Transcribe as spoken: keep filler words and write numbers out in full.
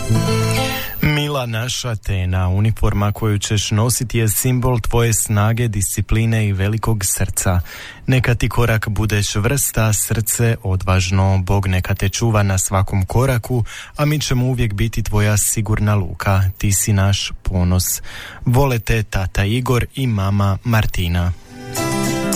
Mila naša Atena, uniforma koju ćeš nositi je simbol tvoje snage, discipline i velikog srca. Neka ti korak bude čvrsta, srce odvažno, Bog neka te čuva na svakom koraku, a mi ćemo uvijek biti tvoja sigurna luka, ti si naš ponos. Vole te tata Igor i mama Martina.